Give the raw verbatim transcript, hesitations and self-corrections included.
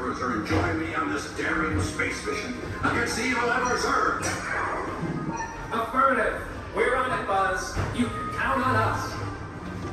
Cruiser and join me on this daring space mission against the evil Emperor Zurg. Affirmative. We're on it, Buzz. You can count on us.